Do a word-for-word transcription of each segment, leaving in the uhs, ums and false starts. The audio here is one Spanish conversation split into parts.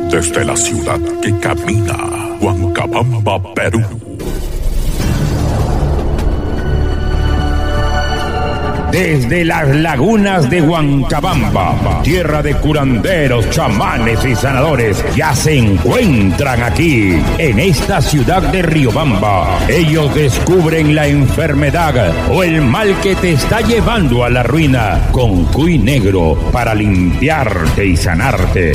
Desde la ciudad que camina, Huancabamba, Perú. Desde las lagunas de Huancabamba, tierra de curanderos, chamanes y sanadores, ya se encuentran aquí, en esta ciudad de Riobamba. Ellos descubren la enfermedad o el mal que te está llevando a la ruina, con cuy negro para limpiarte y sanarte.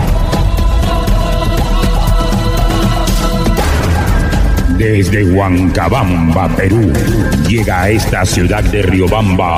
Desde Huancabamba, Perú, llega a esta ciudad de Riobamba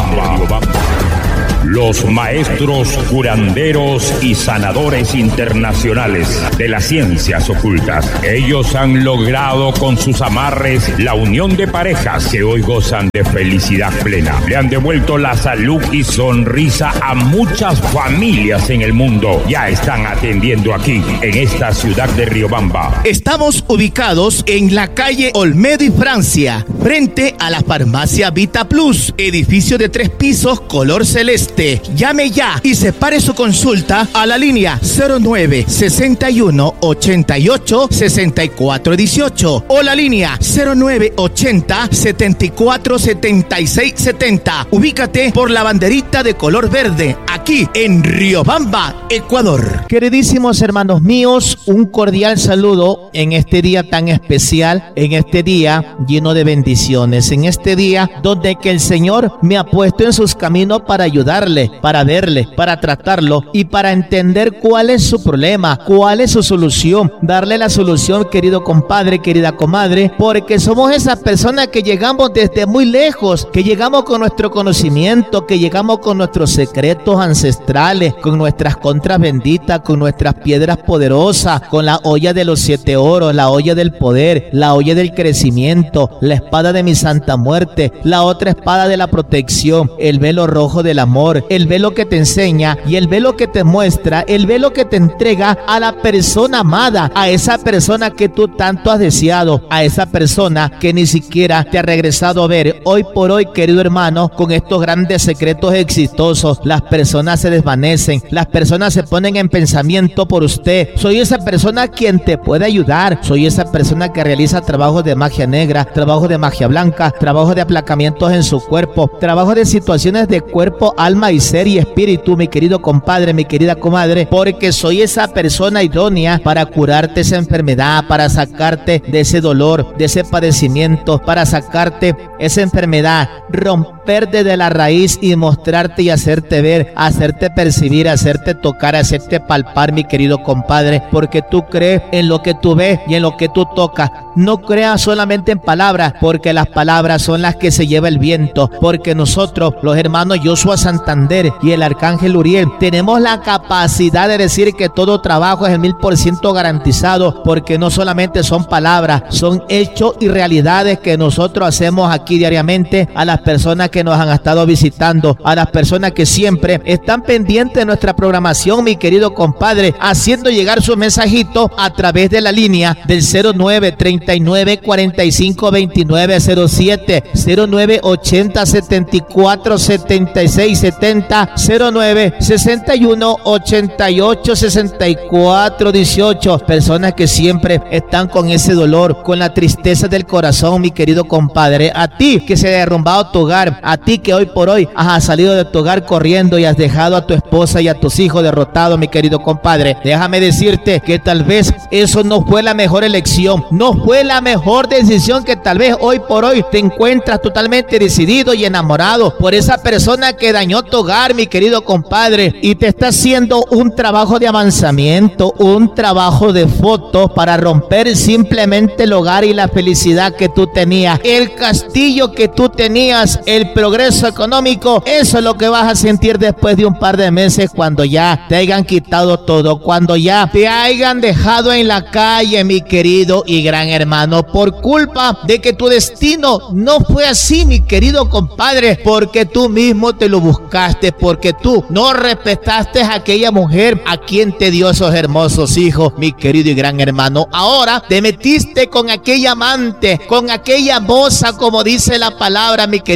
los maestros curanderos y sanadores internacionales de las ciencias ocultas. Ellos han logrado con sus amarres la unión de parejas que hoy gozan de felicidad plena. Le han devuelto la salud y sonrisa a muchas familias en el mundo. Ya están atendiendo aquí, en esta ciudad de Riobamba. Estamos ubicados en la calle Olmedo y Francia, frente a la farmacia Vita Plus, edificio de tres pisos color celeste. Llame ya y separe su consulta a la línea cero nueve sesenta y uno ochenta y ocho sesenta y cuatro dieciocho o la línea cero nueve ochenta setenta y cuatro setenta y seis setenta. Ubícate por la banderita de color verde, aquí en Riobamba, Ecuador. Queridísimos hermanos míos, un cordial saludo en este día tan especial, en este día lleno de bendiciones, en este día donde que el Señor me ha puesto en sus caminos para ayudarle, para verle, para tratarlo y para entender cuál es su problema, cuál es su solución, darle la solución, querido compadre, querida comadre, porque somos esas personas que llegamos desde muy lejos, que llegamos con nuestro conocimiento, que llegamos con nuestros secretos ancestrales, con nuestras contras benditas, con nuestras piedras poderosas, con la olla de los siete oros, la olla del poder, la olla del crecimiento, la espada de mi santa muerte, la otra espada de la protección, el velo rojo del amor, el velo que te enseña y el velo que te muestra, el velo que te entrega a la persona amada, a esa persona que tú tanto has deseado, a esa persona que ni siquiera te ha regresado a ver. Hoy por hoy, querido hermano, con estos grandes secretos exitosos, las personas se desvanecen, las personas se ponen en pensamiento por usted. Soy esa persona quien te puede ayudar, soy esa persona que realiza trabajos de magia negra, trabajos de magia blanca, trabajos de aplacamientos en su cuerpo, trabajos de situaciones de cuerpo, alma y ser y espíritu, mi querido compadre, mi querida comadre, porque soy esa persona idónea para curarte esa enfermedad, para sacarte de ese dolor, de ese padecimiento, para sacarte esa enfermedad, romper desde la raíz y mostrarte y hacerte ver, hacerte percibir, hacerte tocar, hacerte palpar, mi querido compadre, porque tú crees en lo que tú ves y en lo que tú tocas. No creas solamente en palabras, porque las palabras son las que se lleva el viento, porque nosotros, los hermanos Joshua Santander y el arcángel Uriel, tenemos la capacidad de decir que todo trabajo es el mil por ciento garantizado, porque no solamente son palabras, son hechos y realidades que nosotros hacemos aquí diariamente a las personas que nos han estado visitando, a las personas que siempre están pendientes de nuestra programación, mi querido compadre, haciendo llegar su mensajito a través de la línea del cero nueve treinta y nueve cuarenta y cinco veintinueve cero siete, cero nueve ochenta setenta y cuatro setenta y seis setenta, cero nueve sesenta y uno ochenta y ocho sesenta y cuatro dieciocho. Personas que siempre están con ese dolor, con la tristeza del corazón, mi querido compadre. A ti que se ha derrumbado tu hogar, a ti que hoy por hoy has salido de tu hogar corriendo y has dejado a tu esposa y a tus hijos derrotados, mi querido compadre, déjame decirte que tal vez eso no fue la mejor elección, no fue la mejor decisión, que tal vez hoy por hoy te encuentras totalmente decidido y enamorado por esa persona que dañó tu hogar, mi querido compadre, y te está haciendo un trabajo de avanzamiento, un trabajo de fotos para romper simplemente el hogar y la felicidad que tú tenías, el castillo que tú tenías, el progreso económico. Eso es lo que vas a sentir después de un par de meses, cuando ya te hayan quitado todo, cuando ya te hayan dejado en la calle, mi querido y gran hermano, por culpa de que tu destino no fue así, mi querido compadre, porque tú mismo te lo buscaste, porque tú no respetaste a aquella mujer a quien te dio esos hermosos hijos, mi querido y gran hermano. Ahora te metiste con aquella amante, con aquella moza, como dice la palabra, mi querido compadre.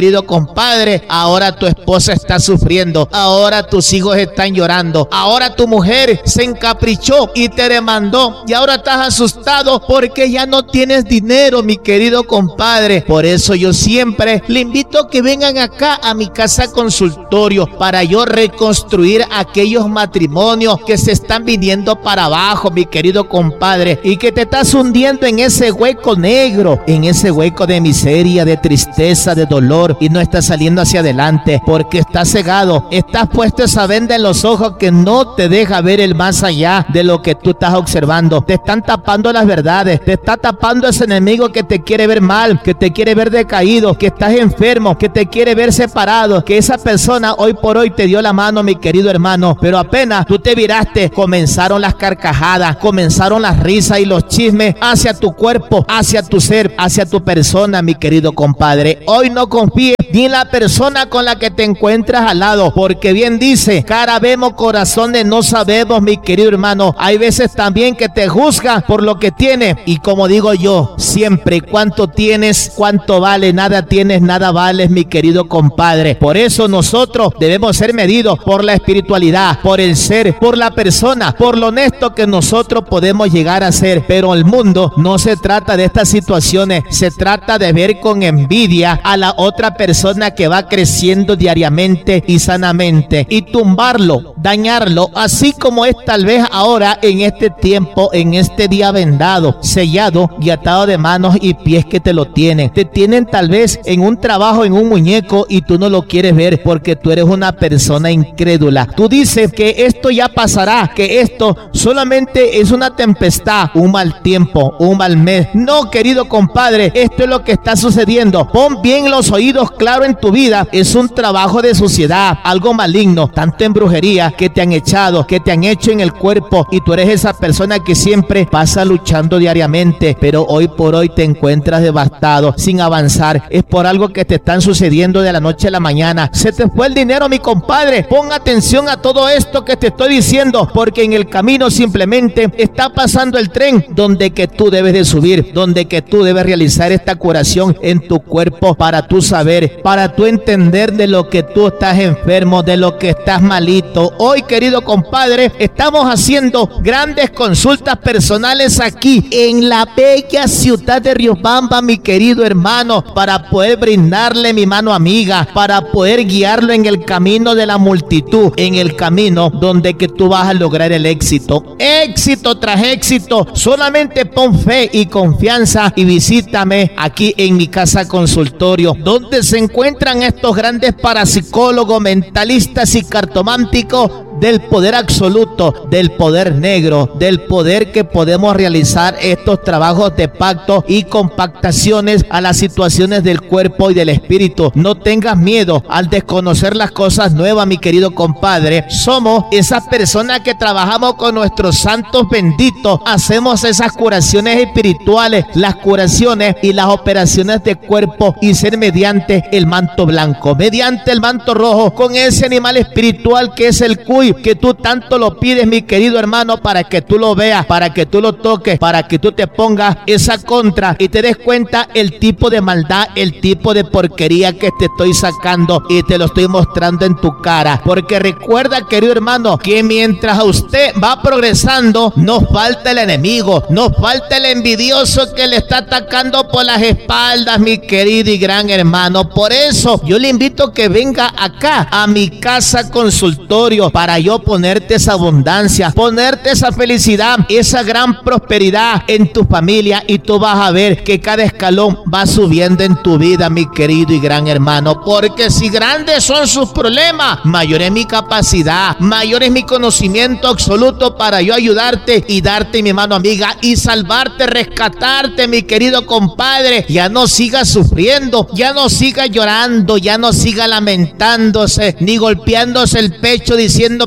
compadre, ahora tu esposa está sufriendo, ahora tus hijos están llorando, ahora tu mujer se encaprichó y te demandó y ahora estás asustado porque ya no tienes dinero, mi querido compadre. Por eso yo siempre le invito a que vengan acá a mi casa consultorio para yo reconstruir aquellos matrimonios que se están viniendo para abajo, mi querido compadre, y que te estás hundiendo en ese hueco negro, en ese hueco de miseria, de tristeza, de dolor, y no estás saliendo hacia adelante porque estás cegado, estás puesto esa venda en los ojos que no te deja ver el más allá de lo que tú estás observando. Te están tapando las verdades, te está tapando ese enemigo que te quiere ver mal, que te quiere ver decaído, que estás enfermo, que te quiere ver separado, que esa persona hoy por hoy te dio la mano, mi querido hermano, pero apenas tú te viraste, comenzaron las carcajadas, comenzaron las risas y los chismes hacia tu cuerpo, hacia tu ser, hacia tu persona, mi querido compadre. Hoy no confíes ni en la persona con la que te encuentras al lado, porque bien dice, cara vemos, corazones no sabemos, mi querido hermano. Hay veces también que te juzgan por lo que tienes, y como digo yo siempre, cuánto tienes, cuánto vale, nada tienes, nada vales, mi querido compadre. Por eso nosotros debemos ser medidos por la espiritualidad, por el ser, por la persona, por lo honesto que nosotros podemos llegar a ser. Pero el mundo no se trata de estas situaciones, se trata de ver con envidia a la otra persona que va creciendo diariamente y sanamente, y tumbarlo, dañarlo, así como es tal vez ahora en este tiempo, en este día vendado, sellado y atado de manos y pies que te lo tienen. Te tienen tal vez en un trabajo, en un muñeco, y tú no lo quieres ver porque tú eres una persona incrédula. Tú dices que esto ya pasará, que esto solamente es una tempestad, un mal tiempo, un mal mes. No, querido compadre, esto es lo que está sucediendo. Pon bien los oídos claro en tu vida. Es un trabajo de suciedad, algo maligno, tanto en brujería que te han echado, que te han hecho en el cuerpo, y tú eres esa persona que siempre pasa luchando diariamente, pero hoy por hoy te encuentras devastado, sin avanzar. Es por algo que te están sucediendo de la noche a la mañana. Se te fue el dinero, mi compadre. Pon atención a todo esto que te estoy diciendo, porque en el camino simplemente está pasando el tren donde que tú debes de subir, donde que tú debes realizar esta curación en tu cuerpo para tú saber, para tú entender de lo que tú estás enfermo, de lo que estás malito. Hoy, querido compadre, estamos haciendo grandes consultas personales aquí en la bella ciudad de Riobamba, mi querido hermano, para poder brindarle mi mano amiga, para poder guiarlo en el camino de la multitud, en el camino donde que tú vas a lograr el éxito. Éxito tras éxito. Solamente pon fe y confianza y visítame aquí en mi casa consultorio, donde se encuentran estos grandes parapsicólogos, mentalistas y cartománticos del poder absoluto, del poder negro, del poder que podemos realizar estos trabajos de pacto y compactaciones a las situaciones del cuerpo y del espíritu. No tengas miedo al desconocer las cosas nuevas, mi querido compadre. Somos esas personas que trabajamos con nuestros santos benditos, hacemos esas curaciones espirituales, las curaciones y las operaciones de cuerpo y ser mediante el manto blanco, mediante el manto rojo, con ese animal espiritual que es el cuy, que tú tanto lo pides, mi querido hermano, para que tú lo veas, para que tú lo toques, para que tú te pongas esa contra y te des cuenta el tipo de maldad, el tipo de porquería que te estoy sacando y te lo estoy mostrando en tu cara. Porque recuerda, querido hermano, que mientras a usted va progresando, nos falta el enemigo, nos falta el envidioso que le está atacando por las espaldas, mi querido y gran hermano. Por eso yo le invito a que venga acá a mi casa consultorio para yo ponerte esa abundancia, ponerte esa felicidad, esa gran prosperidad en tu familia, y tú vas a ver que cada escalón va subiendo en tu vida, mi querido y gran hermano. Porque si grandes son sus problemas, mayor es mi capacidad, mayor es mi conocimiento absoluto para yo ayudarte y darte mi mano amiga y salvarte, rescatarte, mi querido compadre. Ya no sigas sufriendo, ya no sigas llorando, ya no sigas lamentándose ni golpeándose el pecho diciendo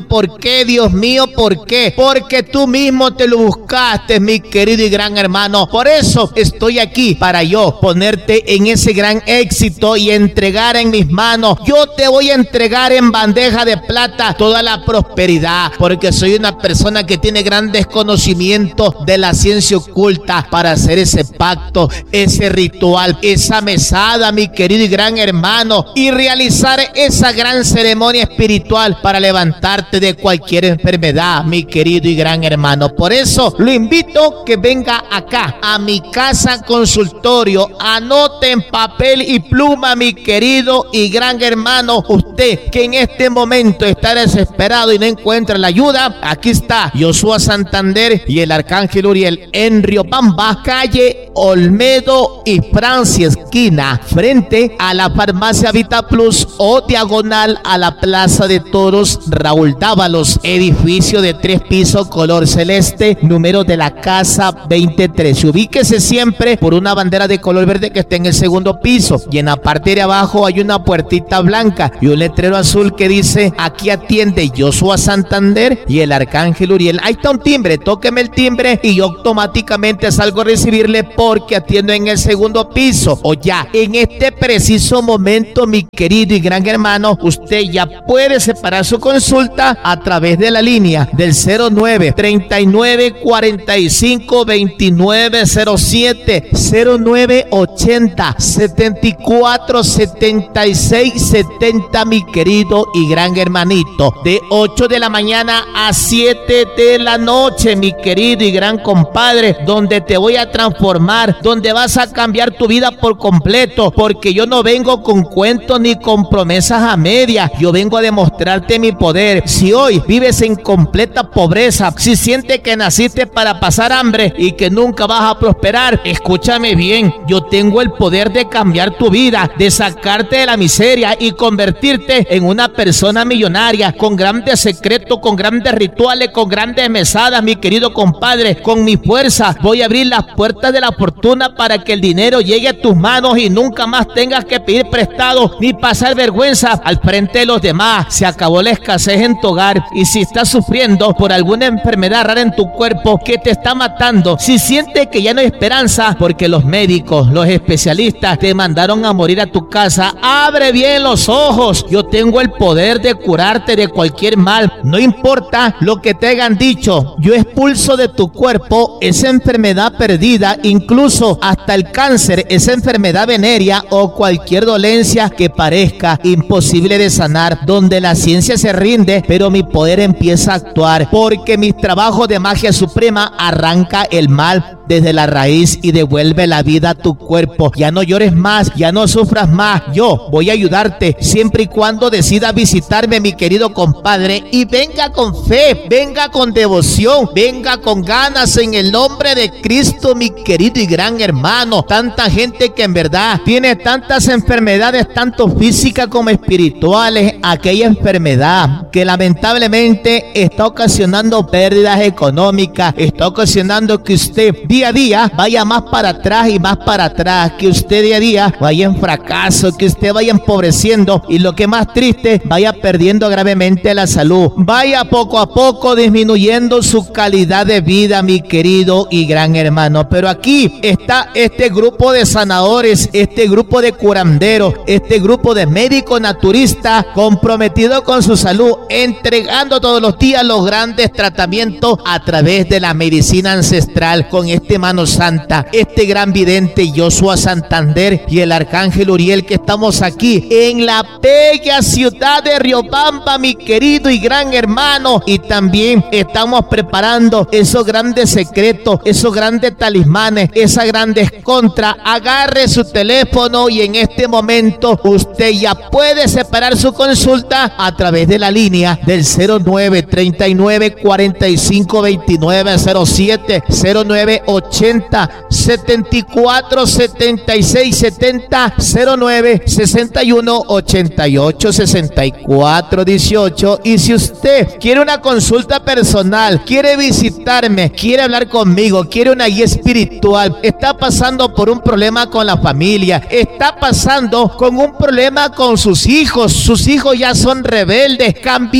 ¿por qué, Dios mío? ¿Por qué? Porque tú mismo te lo buscaste, mi querido y gran hermano. Por eso estoy aquí, para yo ponerte en ese gran éxito y entregar en mis manos. Yo te voy a entregar en bandeja de plata toda la prosperidad, porque soy una persona que tiene grandes conocimientos de la ciencia oculta para hacer ese pacto, ese ritual, esa mesada, mi querido y gran hermano, y realizar esa gran ceremonia espiritual para levantarte de cualquier enfermedad, mi querido y gran hermano. Por eso lo invito que venga acá a mi casa consultorio. Anote en papel y pluma, mi querido y gran hermano, usted que en este momento está desesperado y no encuentra la ayuda. Aquí está Joshua Santander y el Arcángel Uriel en Riobamba, calle Olmedo y Francia, esquina, frente a la farmacia Vita Plus o diagonal a la Plaza de Toros Raúl Dávalos, edificio de tres pisos color celeste, número de la casa veintitrés. Ubíquese siempre por una bandera de color verde que está en el segundo piso, y en la parte de abajo hay una puertita blanca y un letrero azul que dice: aquí atiende Joshua Santander y el Arcángel Uriel. Ahí está un timbre, tóqueme el timbre y yo automáticamente salgo a recibirle, porque atiendo en el segundo piso. O ya en este preciso momento, mi querido y gran hermano, usted ya puede separar su consulta a través de la línea del cero nueve, treinta y nueve, cuarenta y cinco, veintinueve cero siete, cero nueve, ochenta, setenta y cuatro, setenta y seis, setenta, mi querido y gran hermanito, de ocho de la mañana a siete de la noche, mi querido y gran compadre, donde te voy a transformar, donde vas a cambiar tu vida por completo, porque yo no vengo con cuentos ni con promesas a medias. Yo vengo a demostrarte mi poder. Si hoy vives en completa pobreza, si sientes que naciste para pasar hambre y que nunca vas a prosperar, escúchame bien, yo tengo el poder de cambiar tu vida, de sacarte de la miseria y convertirte en una persona millonaria, con grandes secretos, con grandes rituales, con grandes mesadas, mi querido compadre. Con mi fuerza voy a abrir las puertas de la fortuna para que el dinero llegue a tus manos y nunca más tengas que pedir prestado ni pasar vergüenza al frente de los demás. Se acabó la escasez en tu hogar, y si estás sufriendo por alguna enfermedad rara en tu cuerpo que te está matando, si sientes que ya no hay esperanza porque los médicos, los especialistas te mandaron a morir a tu casa, abre bien los ojos. Yo tengo el poder de curarte de cualquier mal. No importa lo que te hayan dicho, yo expulso de tu cuerpo esa enfermedad perdida, incluso hasta el cáncer, esa enfermedad venérea o cualquier dolencia que parezca imposible de sanar, donde la ciencia se rinde, pero mi poder empieza a actuar, porque mi trabajo de magia suprema arranca el mal desde la raíz y devuelve la vida a tu cuerpo. Ya no llores más, ya no sufras más. Yo voy a ayudarte siempre y cuando decidas visitarme, mi querido compadre, y venga con fe, venga con devoción, venga con ganas en el nombre de Cristo, mi querido y gran hermano. Tanta gente que en verdad tiene tantas enfermedades, tanto físicas como espirituales, aquella enfermedad que lamentablemente está ocasionando pérdidas económicas, está ocasionando que usted día a día vaya más para atrás y más para atrás, que usted día a día vaya en fracaso, que usted vaya empobreciendo y, lo que más triste, vaya perdiendo gravemente la salud, vaya poco a poco disminuyendo su calidad de vida, mi querido y gran hermano. Pero aquí está este grupo de sanadores, este grupo de curanderos, este grupo de médicos naturistas comprometidos con su salud, entregando todos los días los grandes tratamientos a través de la medicina ancestral, con este mano santa, este gran vidente Joshua Santander y el Arcángel Uriel, que estamos aquí en la bella ciudad de Riobamba, mi querido y gran hermano. Y también estamos preparando esos grandes secretos, esos grandes talismanes, esas grandes contras. Agarre su teléfono y en este momento usted ya puede separar su consulta a través de la línea del cero nueve, treinta y nueve, cuarenta y cinco, veintinueve cero siete, cero nueve, ochenta, setenta y cuatro, setenta y seis, setenta, cero nueve, sesenta y uno, ochenta y ocho, sesenta y cuatro, dieciocho. Y si usted quiere una consulta personal, quiere visitarme, quiere hablar conmigo, quiere una guía espiritual, está pasando por un problema con la familia, está pasando con un problema con sus hijos, sus hijos ya son rebeldes, cambiaron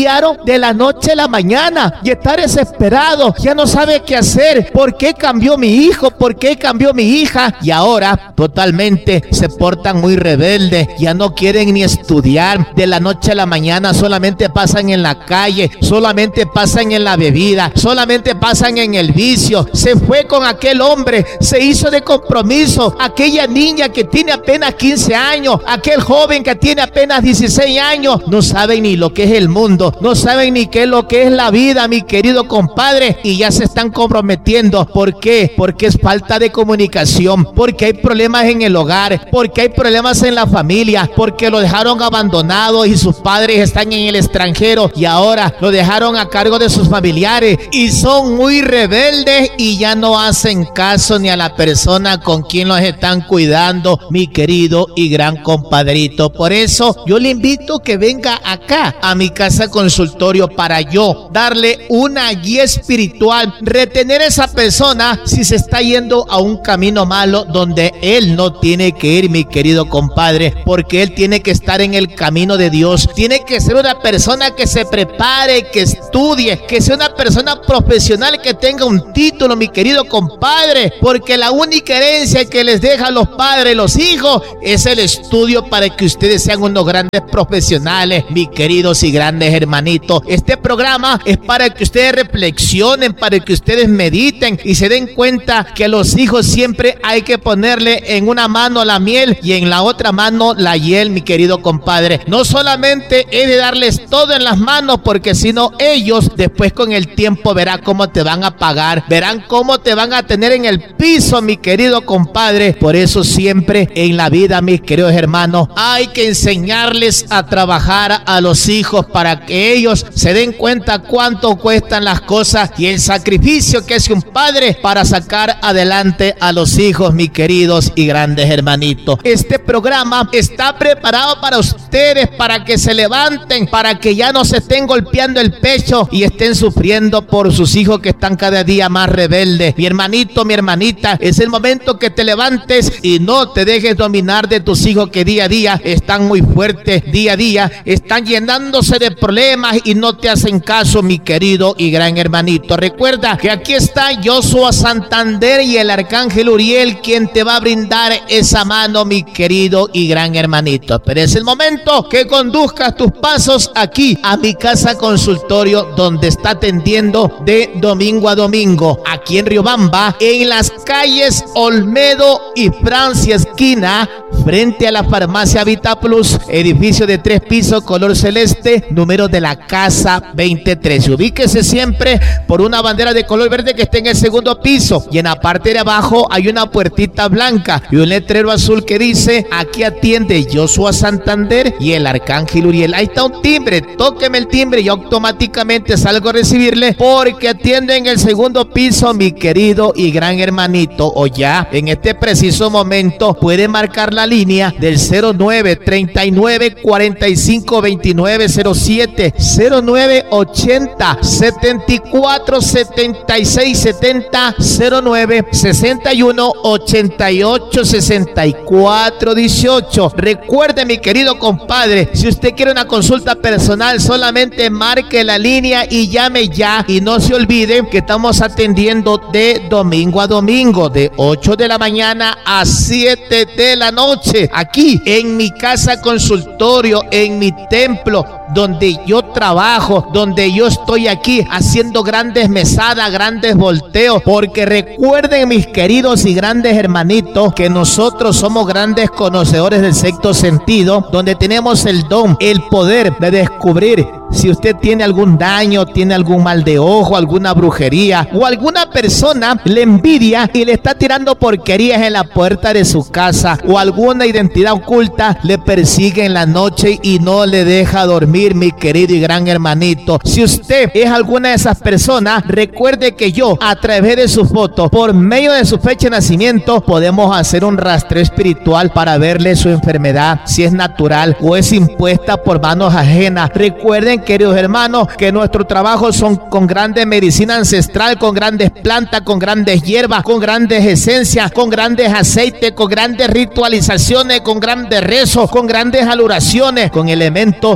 cambiaron de la noche a la mañana y está desesperado, ya no sabe qué hacer. ¿Por qué cambió mi hijo? ¿Por qué cambió mi hija? Y ahora totalmente se portan muy rebeldes, ya no quieren ni estudiar. De la noche a la mañana solamente pasan en la calle, solamente pasan en la bebida, solamente pasan en el vicio. Se fue con aquel hombre, se hizo de compromiso. Aquella niña que tiene apenas quince años, aquel joven que tiene apenas dieciséis años, no saben ni lo que es el mundo, no saben ni qué es lo que es la vida, mi querido compadre, y ya se están comprometiendo. ¿Por qué? Porque es falta de comunicación, porque hay problemas en el hogar, porque hay problemas en la familia, porque lo dejaron abandonado y sus padres están en el extranjero y ahora lo dejaron a cargo de sus familiares y son muy rebeldes y ya no hacen caso ni a la persona con quien los están cuidando, mi querido y gran compadrito. Por eso yo le invito que venga acá a mi casa consultorio para yo darle una guía espiritual, retener a esa persona si se está yendo a un camino malo donde él no tiene que ir, mi querido compadre, porque él tiene que estar en el camino de Dios. Tiene que ser una persona que se prepare, que estudie, que sea una persona profesional, que tenga un título, mi querido compadre, porque la única herencia que les deja a los padres, los hijos, es el estudio para que ustedes sean unos grandes profesionales, mis queridos y grandes hermanitos. Este programa es para que ustedes reflexionen, para que ustedes mediten y se den cuenta que a los hijos siempre hay que ponerle en una mano la miel y en la otra mano la hiel, mi querido compadre. No solamente es de darles todo en las manos, porque si no ellos después con el tiempo verán cómo te van a pagar, verán cómo te van a tener en el piso, mi querido compadre. Por eso siempre en la vida, mis queridos hermanos, hay que enseñarles a trabajar a los hijos para que ellos se den cuenta cuánto cuestan las cosas y el sacrificio que hace un padre para sacar adelante a los hijos, mis queridos y grandes hermanitos. Este programa está preparado para ustedes, para que se levanten, para que ya no se estén golpeando el pecho y estén sufriendo por sus hijos que están cada día más rebeldes. Mi hermanito, mi hermanita, es el momento que te levantes y no te dejes dominar de tus hijos que día a día están muy fuertes, día a día están llenándose de problemas y no te hacen caso, mi querido y gran hermanito. Recuerda que aquí está Joshua Santander y el arcángel Uriel, quien te va a brindar esa mano, mi querido y gran hermanito. Pero es el momento que conduzcas tus pasos aquí a mi casa consultorio, donde está atendiendo de domingo a domingo, aquí en Riobamba, en las calles Olmedo y Francia esquina, frente a la farmacia Vita Plus, edificio de tres pisos, color celeste, número de la casa veintitrés. Ubíquese siempre por una bandera de color verde que está en el segundo piso, y en la parte de abajo hay una puertita blanca y un letrero azul que dice: aquí atiende Joshua Santander y el arcángel Uriel. Ahí está un timbre, tóqueme el timbre y automáticamente salgo a recibirle, porque atiende en el segundo piso, mi querido y gran hermanito. O ya en este preciso momento puede marcar la línea del cero nueve treinta y nueve cuarenta y cinco veintinueve cero siete, cero nueve ochenta setenta y cuatro setenta y seis setenta, cero nueve sesenta y uno ochenta y ocho sesenta y cuatro dieciocho. Recuerde, mi querido compadre, si usted quiere una consulta personal, solamente marque la línea y llame ya, y no se olvide que estamos atendiendo de domingo a domingo, de ocho de la mañana a siete de la noche, aquí en mi casa consultorio, en mi templo, donde yo trabajo, donde yo estoy aquí haciendo grandes mesadas, grandes volteos, porque recuerden, mis queridos y grandes hermanitos, que nosotros somos grandes conocedores del sexto sentido, donde tenemos el don, el poder de descubrir si usted tiene algún daño, tiene algún mal de ojo, alguna brujería, o alguna persona le envidia y le está tirando porquerías en la puerta de su casa, o alguna identidad oculta le persigue en la noche y no le deja dormir, mi querido y gran hermanito. Si usted es alguna de esas personas, recuerde que yo, a través de su foto, por medio de su fecha de nacimiento, podemos hacer un rastreo espiritual para verle su enfermedad, si es natural o es impuesta por manos ajenas. Recuerden, queridos hermanos, que nuestro trabajo son con grande medicina ancestral, con grandes plantas, con grandes hierbas, con grandes esencias, con grandes aceites, con grandes ritualizaciones, con grandes rezos, con grandes adoraciones, con elementos de nuestra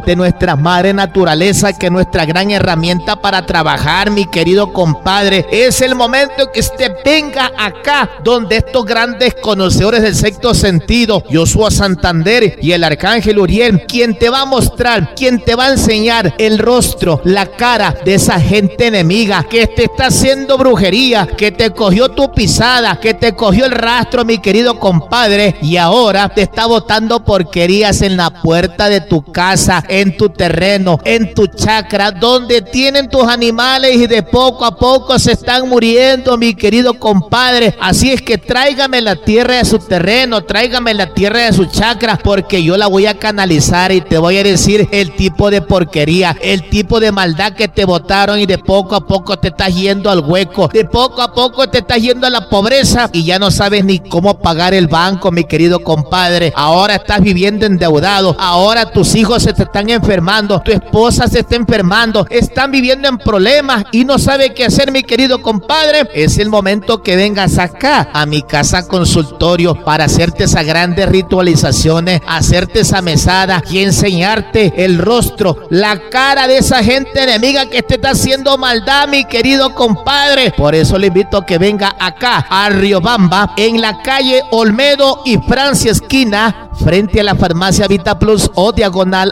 nuestra madre naturaleza, que nuestra gran herramienta para trabajar, mi querido compadre. Es el momento que usted venga acá, donde estos grandes conocedores del sexto sentido, Joshua Santander y el arcángel Uriel, quien te va a mostrar, quien te va a enseñar el rostro, la cara de esa gente enemiga que te está haciendo brujería, que te cogió tu pisada, que te cogió el rastro, mi querido compadre, y ahora te está botando porquerías en la puerta de tu casa, en tu terreno, en tu chacra, donde tienen tus animales y de poco a poco se están muriendo, mi querido compadre. Así es que tráigame la tierra de su terreno, tráigame la tierra de su chacra, porque yo la voy a canalizar y te voy a decir el tipo de porquería, el tipo de maldad que te botaron, y de poco a poco te estás yendo al hueco, de poco a poco te estás yendo a la pobreza y ya no sabes ni cómo pagar el banco, mi querido compadre. Ahora estás viviendo endeudado, ahora tus hijos se te están enfermando, tu esposa se está enfermando, están viviendo en problemas y no sabe qué hacer, mi querido compadre. Es el momento que vengas acá a mi casa consultorio para hacerte esas grandes ritualizaciones, hacerte esa mesada y enseñarte el rostro, la cara de esa gente enemiga que te está haciendo maldad, mi querido compadre. Por eso le invito a que venga acá a Riobamba, en la calle Olmedo y Francia esquina, frente a la farmacia Vita Plus o diagonal